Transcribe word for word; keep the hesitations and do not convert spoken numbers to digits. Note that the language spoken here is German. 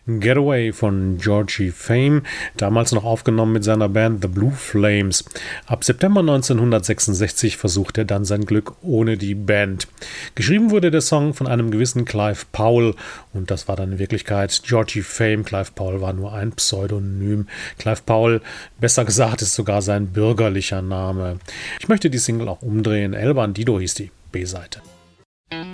Getaway von Georgie Fame, damals noch aufgenommen mit seiner Band The Blue Flames. Ab September neunzehnhundertsechsundsechzig versuchte er dann sein Glück ohne die Band. Geschrieben wurde der Song von einem gewissen Clive Powell und das war dann in Wirklichkeit Georgie Fame. Clive Powell war nur ein Pseudonym. Clive Powell, besser gesagt, ist sogar sein bürgerlicher Name. Ich möchte die Single auch umdrehen. El Bandido hieß die B-Seite.